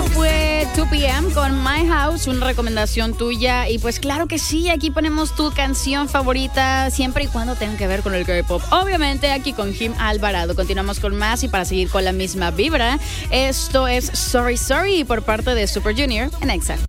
fue 2PM con My House, una recomendación tuya. Y pues claro que sí, aquí ponemos tu canción favorita, siempre y cuando tenga que ver con el K-pop. Obviamente aquí con Jim Alvarado. Continuamos con más y para seguir con la misma vibra, esto es Sorry Sorry por parte de Super Junior en Exa.